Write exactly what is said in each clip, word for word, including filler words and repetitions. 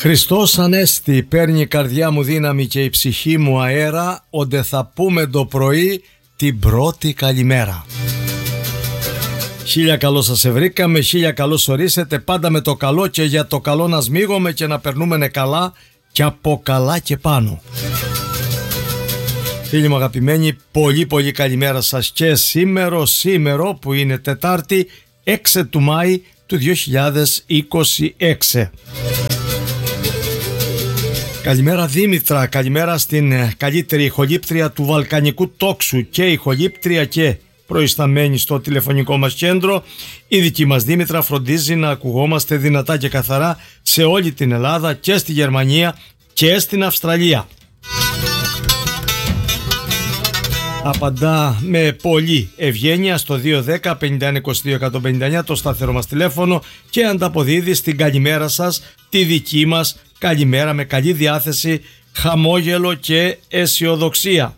Χριστός Ανέστη, παίρνει η καρδιά μου δύναμη και η ψυχή μου αέρα, όντε θα πούμε το πρωί την πρώτη καλημέρα. Χίλια καλώς σας ευρήκαμε, χίλια καλώς ορίσετε, πάντα με το καλό και για το καλό να σμίγομαι και να περνούμε καλά και από καλά και πάνω. Φίλοι μου αγαπημένοι, πολύ πολύ καλημέρα σας και σήμερα, σήμερα που είναι Τετάρτη έξι του Μάη του δύο χιλιάδες είκοσι έξι. Καλημέρα Δήμητρα, καλημέρα στην καλύτερη ηχολήπτρια του Βαλκανικού τόξου και ηχολήπτρια και προϊσταμένη στο τηλεφωνικό μας κέντρο. Η δική μας Δήμητρα φροντίζει να ακουγόμαστε δυνατά και καθαρά σε όλη την Ελλάδα και στη Γερμανία και στην Αυστραλία. Απαντά με πολλή ευγένεια στο δύο δέκα πενήντα ένα είκοσι δύο εκατόν πενήντα εννιά το σταθερό μας τηλέφωνο και ανταποδίδει στην καλημέρα σας τη δική μας καλημέρα με καλή διάθεση, χαμόγελο και αισιοδοξία.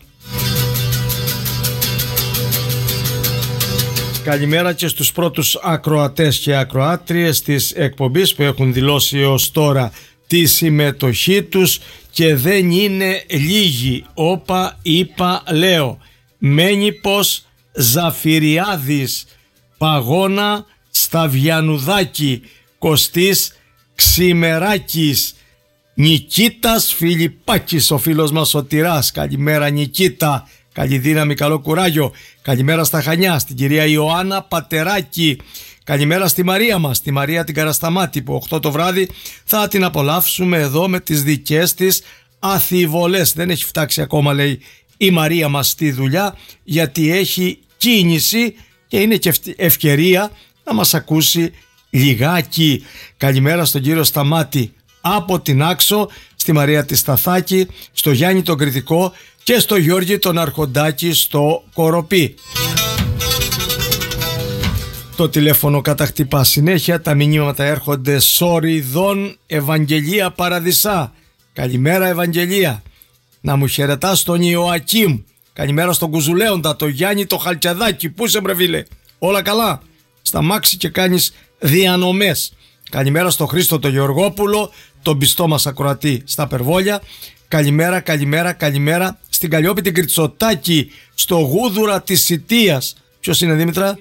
Καλημέρα και στους πρώτους ακροατές και ακροάτριες της εκπομπής που έχουν δηλώσει ως τώρα τη συμμετοχή τους και δεν είναι λίγοι. Όπα, είπα, λέω. Μένυπος Ζαφυριάδης, Παγώνα Σταβιανουδάκη, Κωστής Ξημεράκης, Νικήτας Φιλιππάκης, ο φίλος μας Σωτηράς. Καλημέρα Νικήτα, καλή δύναμη, καλό κουράγιο. Καλημέρα στα Χανιά, στην κυρία Ιωάννα Πατεράκη. Καλημέρα στη Μαρία μας, τη Μαρία την Καρασταμάτη, που οκτώ το βράδυ θα την απολαύσουμε εδώ με τις δικές της αθιβολές. Δεν έχει φτάξει ακόμα, λέει, η Μαρία μας στη δουλειά, γιατί έχει κίνηση και είναι και ευκαιρία να μας ακούσει λιγάκι. Καλημέρα στον κύριο Σταμάτη από την Άξο, στη Μαρία τη Σταθάκη, στο Γιάννη τον Κρητικό και στο Γιώργη τον Αρχοντάκη στο Κοροπή. Το τηλέφωνο καταχτυπά συνέχεια, τα μηνύματα έρχονται σοριδών. Ευαγγελία Παραδισά, καλημέρα Ευαγγελία. Να μου χαιρετάς τον Ιωακίμ. Καλημέρα στον Κουζουλέοντα, το Γιάννη το Χαλτσαδάκι. Πού είσαι μπρεβίλε, όλα καλά? Στα μάξι και κάνεις διανομές. Καλημέρα στον Χρήστο το Γεωργόπουλο, τον πιστό μας ακροατή στα Περβόλια. Καλημέρα, καλημέρα, καλημέρα στην Καλλιόπη την Κριτσοτάκη, στο Γούδουρα της Σιτίας. Ποιος είναι, Δήμητρα?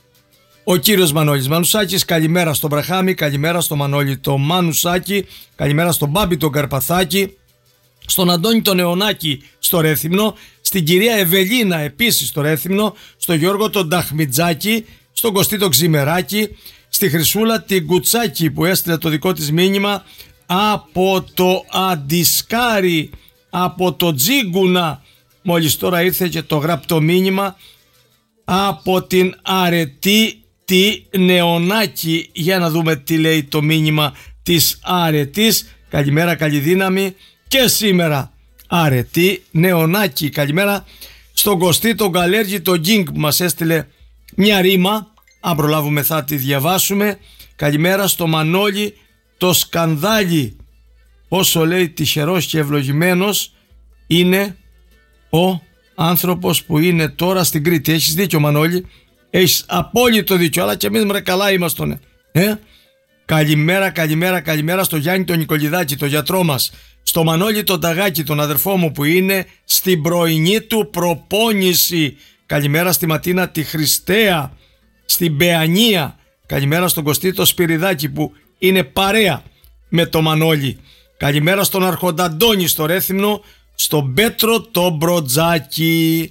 Ο κύριος Μανώλης Μανουσάκης. Καλημέρα στον Μπραχάμι, καλημέρα στο Μανώλη το Μανουσάκη, καλημέρα στον Μπάμπη τον Καρπαθάκη, στον Αντώνη τον Νεωνάκη στο Ρέθυμνο, στην κυρία Ευελίνα επίσης στο Ρέθυμνο, στον Γιώργο τον Ταχμιτζάκη, στον Κωστή τον Ξημεράκη, στη Χρυσούλα την Κουτσάκη που έστειλε το δικό της μήνυμα από το Αντισκάρι, από το Τζίγκουνα. Μόλις τώρα ήρθε και το γραπτό μήνυμα από την Αρετή τη Νεωνάκη. Για να δούμε τι λέει το μήνυμα της Αρετής. Καλημέρα, καλή δύναμη και σήμερα Αρετή Νεωνάκη. Καλημέρα στον Κωστή τον Καλέργη τον Γκίνγκ που μας έστειλε μια ρήμα, αν προλάβουμε θα τη διαβάσουμε. Καλημέρα στο Μανώλη το Σκανδάλι. Όσο λέει τυχερός και ευλογημένος είναι ο άνθρωπος που είναι τώρα στην Κρήτη. Έχεις δίκιο, Μανώλη, έχεις απόλυτο δίκιο, αλλά και εμείς μρε καλά είμαστε. ε? Καλημέρα, καλημέρα, καλημέρα στο Γιάννη τον Νικολιδάκη, τον γιατρό μας, στο Μανώλη τον Ταγάκη, τον αδερφό μου που είναι στην πρωινή του προπόνηση. Καλημέρα στη Ματίνα τη Χριστέα, στην Παιανία. Καλημέρα στον Κωστή το Σπυριδάκη που είναι παρέα με το Μανώλη. Καλημέρα στον Αρχονταντώνη στο Ρέθυμνο, στον Πέτρο το Μπροτζάκι.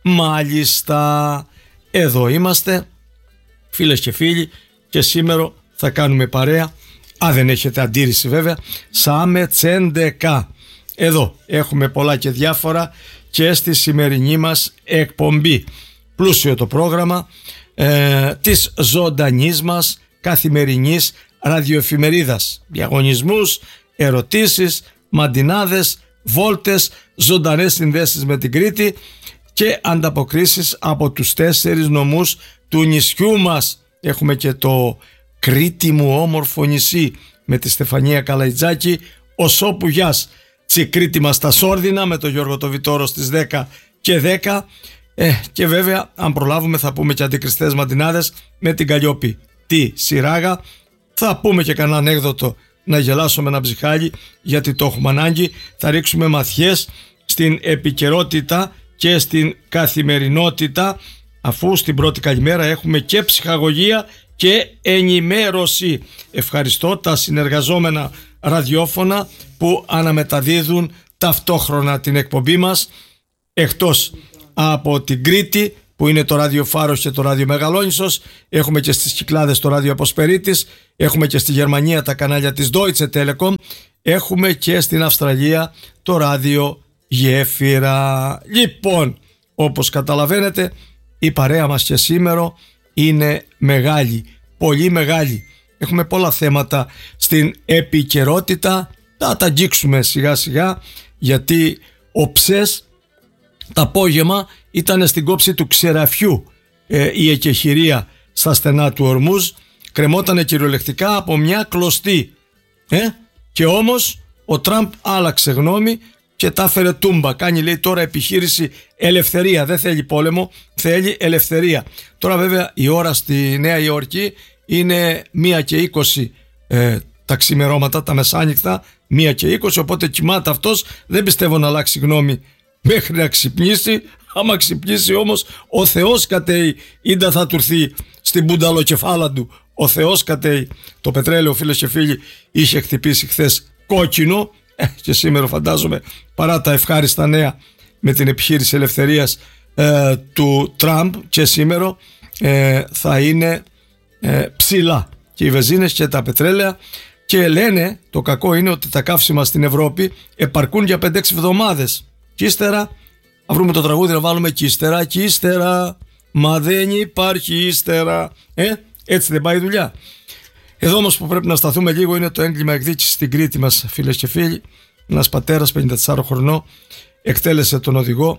Μάλιστα, εδώ είμαστε φίλες και φίλοι και σήμερα θα κάνουμε παρέα, αν δεν έχετε αντίρρηση βέβαια, Σάμε Τσέντεκα. Εδώ έχουμε πολλά και διάφορα και στη σημερινή μας εκπομπή. Πλούσιο το πρόγραμμα ε, της ζωντανής μας καθημερινής ραδιοεφημερίδας. Διαγωνισμούς, ερωτήσεις, μαντινάδες, βόλτες, ζωντανές συνδέσεις με την Κρήτη και ανταποκρίσεις από τους τέσσερις νομούς του νησιού μας. Έχουμε και το Κρήτη μου όμορφο νησί με τη Στεφανία Καλαϊτζάκη, ο Σόπουγιάς, Τσικρίτη μας τα Σόρδινα με τον Γιώργο το Βιτόρο στις δέκα και δέκα. Ε, και βέβαια αν προλάβουμε θα πούμε και αντικριστές μαντινάδες με την Καλλιόπη τη Σιράγα. Θα πούμε και κανένα ανέκδοτο να γελάσω με ένα ψυχάλι, γιατί το έχουμε ανάγκη. Θα ρίξουμε ματιές στην επικαιρότητα και στην καθημερινότητα, αφού στην πρώτη καλημέρα έχουμε και ψυχαγωγία και ενημέρωση. Ευχαριστώ τα συνεργαζόμενα ραδιόφωνα που αναμεταδίδουν ταυτόχρονα την εκπομπή μας, εκτός από την Κρήτη που είναι το ράδιο Φάρος και το ράδιο Μεγαλόνισσος. Έχουμε και στις Κυκλάδες το ράδιο Αποσπερίτης, έχουμε και στη Γερμανία τα κανάλια της Deutsche Telekom, έχουμε και στην Αυστραλία το ράδιο Γέφυρα. Λοιπόν, όπως καταλαβαίνετε, η παρέα μας και σήμερα είναι μεγάλη, πολύ μεγάλη. Έχουμε πολλά θέματα στην επικαιρότητα, θα τα αγγίξουμε σιγά σιγά, γιατί ο Ψες το απόγευμα ήταν στην κόψη του ξεραφιού ε, η εκεχηρία στα στενά του Ορμούζ, κρεμότανε κυριολεκτικά από μια κλωστή ε? και όμως ο Τραμπ άλλαξε γνώμη και τα έφερε τούμπα. Κάνει, λέει, τώρα επιχείρηση ελευθερία, δεν θέλει πόλεμο, θέλει ελευθερία. Τώρα βέβαια η ώρα στη Νέα Υόρκη είναι μία και είκοσι ε, τα ξημερώματα, τα μεσάνυχτα, μία και είκοσι, οπότε κοιμάται αυτός, δεν πιστεύω να αλλάξει γνώμη μέχρι να ξυπνήσει. Άμα ξυπνήσει όμως, ο Θεός κατέει, ίντα θα του έρθει στην μπουνταλοκεφάλα του. Ο Θεός κατέει. Το πετρέλαιο, φίλες και φίλοι, είχε χτυπήσει χθες κόκκινο ε, και σήμερα φαντάζομαι, παρά τα ευχάριστα νέα με την επιχείρηση ελευθερίας ε, του Τραμπ και σήμερα ε, θα είναι ε, ψηλά και οι βενζίνες και τα πετρέλαια. Και λένε, το κακό είναι ότι τα καύσιμα στην Ευρώπη επαρκούν για πέντε έξι εβδομάδες. Και ύστερα, να βρούμε το τραγούδι να βάλουμε και ύστερα, και ύστερα, μα δεν υπάρχει ύστερα. Ε, έτσι δεν πάει η δουλειά. Εδώ όμως που πρέπει να σταθούμε λίγο είναι το έγκλημα εκδίκησης στην Κρήτη μας, φίλες και φίλοι. Ένας πατέρας πενήντα τεσσάρων χρονών εκτέλεσε τον οδηγό,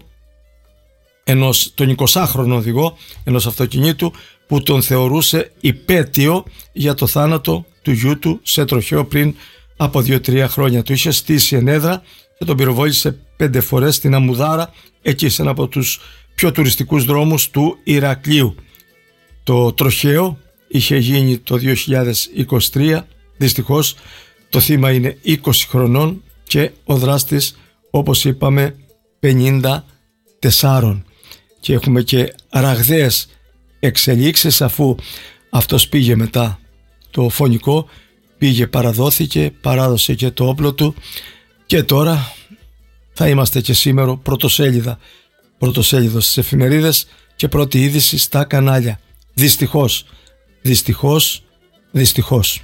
ενός, τον εικοσάχρονο οδηγό ενός αυτοκινήτου που τον θεωρούσε υπέτειο για το θάνατο του γιού του σε τροχαίο πριν από δύο τρία χρόνια. Του είχε στήσει ενέδρα και τον πυροβόλησε πέντε φορές στην Αμουδάρα, εκεί σε ένα από τους πιο τουριστικούς δρόμους του Ηρακλείου. Το τροχαίο είχε γίνει το δύο χιλιάδες είκοσι τρία, δυστυχώς το θύμα είναι είκοσι χρονών και ο δράστης, όπως είπαμε, πενήντα τεσσάρων. Και έχουμε και ραγδαίες εξελίξεις, αφού αυτός πήγε μετά το φωνικό, πήγε, παραδόθηκε, παράδοσε και το όπλο του και τώρα θα είμαστε και σήμερα πρωτοσέλιδα, πρωτοσέλιδο στις εφημερίδες και πρώτη είδηση στα κανάλια. Δυστυχώς, δυστυχώς, δυστυχώς.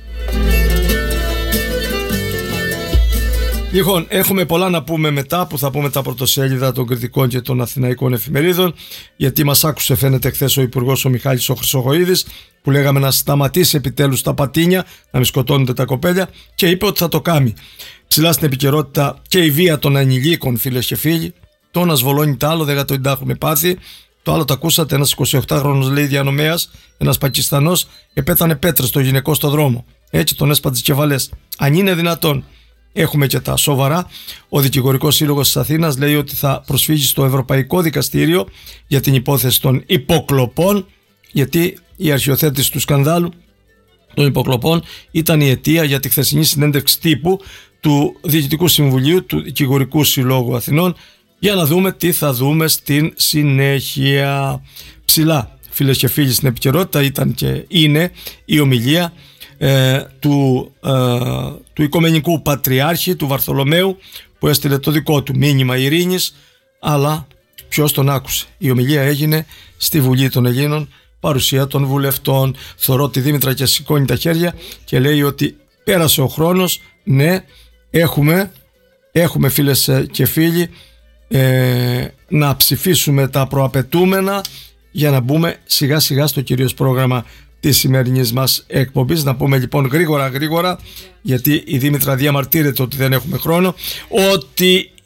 Λοιπόν, έχουμε πολλά να πούμε μετά, που θα πούμε τα πρωτοσέλιδα των κριτικών και των αθηναϊκών εφημερίδων, γιατί μας άκουσε, φαίνεται, χθες ο Υπουργός ο Μιχάλης ο Χρυσοχοΐδης, που λέγαμε να σταματήσει επιτέλους τα πατίνια, να μην σκοτώνονται τα κοπέλια, και είπε ότι θα το κάνει. Ψηλά στην επικαιρότητα και η βία των ανηλίκων, φίλες και φίλοι. Το ένα σβολώνει το άλλο, δεν το έχουμε πάθει. Το άλλο το ακούσατε, ένας εικοσιοκτάχρονος, λέει, διανομέας, ένας Πακιστανός, επέθανε πέτρες στο γυναικό στο δρόμο. Έτσι τον έσπατζε κεφαλές. Αν είναι δυνατόν. Έχουμε και τα σοβαρά. Ο Δικηγορικός Σύλλογος της Αθήνας λέει ότι θα προσφύγει στο Ευρωπαϊκό Δικαστήριο για την υπόθεση των υποκλοπών, γιατί η αρχιοθέτηση του σκανδάλου των υποκλοπών ήταν η αιτία για τη χθεσινή συνέντευξη τύπου του Διοικητικού Συμβουλίου του Δικηγορικού Συλλόγου Αθηνών, για να δούμε τι θα δούμε στην συνέχεια. Ψηλά, φίλες και φίλοι, στην επικαιρότητα ήταν και είναι η ομιλία ε, του, ε, του Οικουμενικού Πατριάρχη, του Βαρθολομαίου, που έστειλε το δικό του μήνυμα ειρήνης, αλλά ποιος τον άκουσε? Η ομιλία έγινε στη Βουλή των Ελλήνων, παρουσία των βουλευτών. Θωρώ τη Δήμητρα και σηκώνει τα χέρια και λέει ότι πέρασε ο χρόνος. Ναι, έχουμε, έχουμε φίλες και φίλοι, ε, να ψηφίσουμε τα προαπαιτούμενα για να μπούμε σιγά σιγά στο κυρίως πρόγραμμα της σημερινής μας εκπομπής. Να πούμε λοιπόν γρήγορα γρήγορα, γιατί η Δήμητρα διαμαρτύρεται ότι δεν έχουμε χρόνο, ότι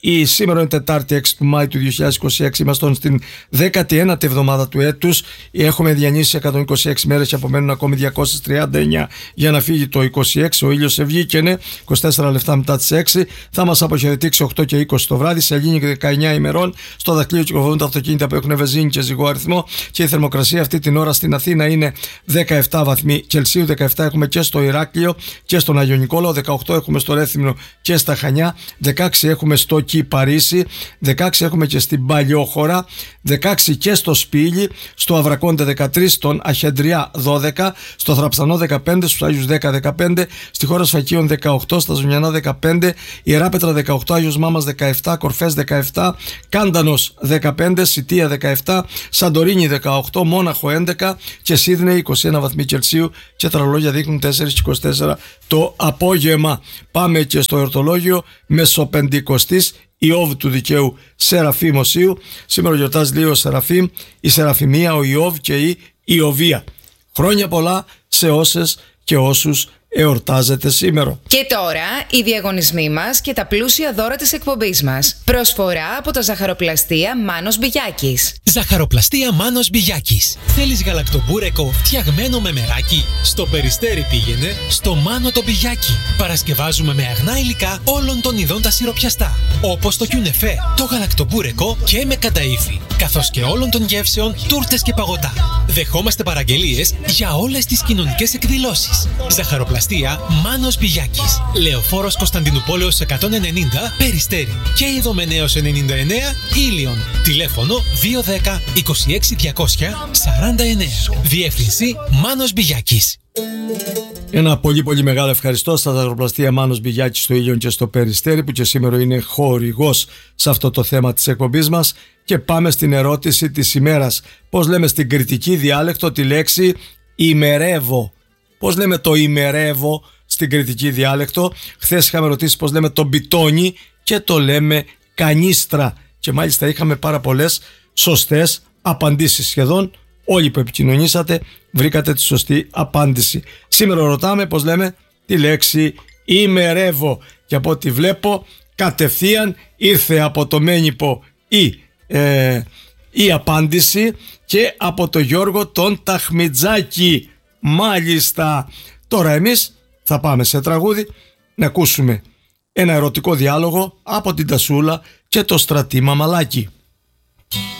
Η σήμερα είναι Τετάρτη έξι του Μάη του δύο χιλιάδες είκοσι έξι. Είμαστε στην δέκατη ένατη εβδομάδα του έτους. Έχουμε διανύσει εκατόν είκοσι έξι μέρες και απομένουν ακόμη διακόσιες τριάντα εννιά για να φύγει το είκοσι έξι. Ο ήλιος ευγήκαινε είκοσι τέσσερα λεπτά μετά τις έξι. Θα μας αποχαιρετήσει οκτώ και είκοσι το βράδυ. Σε Ελλήνη και δεκαεννιά ημερών. Στο δακτύλιο κυκλοφορούν τα αυτοκίνητα που έχουν βενζίνη και ζυγό αριθμό. Και η θερμοκρασία αυτή την ώρα στην Αθήνα είναι δεκαεπτά βαθμοί Κελσίου. δεκαεπτά έχουμε και στο Ηράκλειο και στον Άγιο Νικόλαο. δεκαοκτώ έχουμε στο Ρέθυμνο και στα Χανιά. δεκαέξι έχουμε στο Παρίσι, δεκαέξι έχουμε και στην Παλιόχώρα, δεκαέξι και στο Σπήλι, στο Αβρακόντε δεκατρία, στον Αχεντριά δώδεκα, στο Θραψανό δεκαπέντε, στους Άγιους δέκα δεκαπέντε, στη χώρα Σφακίων δεκαοκτώ, στα Ζουμιανά δεκαπέντε, Ιεράπετρα δεκαοκτώ, Άγιος Μάμας δεκαεπτά, Κορφές δεκαεπτά, Κάντανος δεκαπέντε, Σιτία δεκαεπτά, Σαντορίνη δεκαοκτώ, Μόναχο έντεκα και Σίδνεϊ είκοσι ένα βαθμοί Κελσίου και τα ρολόγια δείχνουν τέσσερα και είκοσι τέσσερα το απόγευμα. Πάμε και στο εορτολόγιο Μεσοπεντηκοστής Ιώβ του δικαίου Σεραφείμ Οσίου. Σήμερα γιορτάζει λίγο ο Σεραφείμ, η Σεραφημία, ο Ιώβ και η Ιωβία. Χρόνια πολλά σε όσες και όσους εορτάζεται σήμερα. Και τώρα οι διαγωνισμοί μας και τα πλούσια δώρα της εκπομπής μας. Προσφορά από τα ζαχαροπλαστεία Μάνος Μπιγιάκης. Ζαχαροπλαστεία Μάνος Μπιγιάκης. Θέλεις γαλακτομπούρεκο φτιαγμένο με μεράκι? Στο Περιστέρι πήγαινε στο Μάνο το Μπιγιάκι. Παρασκευάζουμε με αγνά υλικά όλων των ειδών τα σιροπιαστά, όπως το κιουνεφέ, το γαλακτομπούρεκο και με κανταΐφι, καθώς και όλων των γεύσεων, τούρτες και παγωτά. Δεχόμαστε παραγγελίες για όλες τις κοινωνικές εκδηλώσεις. Ζαχαροπλαστεία Μάνος Μπιγιάκης. Λεωφόρος Κωνσταντινουπόλεως εκατόν ενενήντα Περιστέρι και Ιδωμενέως ενενήντα εννέα Ήλιον. Τηλέφωνο δύο δέκα είκοσι έξι διακόσια σαράντα εννέα. Διεύθυνση Μάνος Μπιγιάκης. Ένα πολύ πολύ μεγάλο ευχαριστώ στα ζαχαροπλαστεία Μάνος Μπιγιάκης στο Ήλιον και στο Περιστέρι, που και σήμερα είναι χορηγός σε αυτό το θέμα της εκπομπής μας. Και πάμε στην ερώτηση της ημέρας. Πώς λέμε στην κρητική διάλεκτο τη λέξη ημερεύω? Πώς λέμε το ημερεύω στην κρητική διάλεκτο? Χθες είχαμε ρωτήσει πώς λέμε το μπιτόνι και το λέμε κανίστρα. Και μάλιστα είχαμε πάρα πολλές σωστές απαντήσεις. Σχεδόν όλοι που επικοινωνήσατε βρήκατε τη σωστή απάντηση. Σήμερα ρωτάμε πώς λέμε τη λέξη ημερεύω. Και από ό,τι βλέπω κατευθείαν ήρθε από το Μένυπο η, ε, η απάντηση και από το Γιώργο τον Ταχμιτζάκη. Μάλιστα. Τώρα εμείς θα πάμε σε τραγούδι να ακούσουμε ένα ερωτικό διάλογο από την Τασούλα και το Στρατή Μαμαλάκη.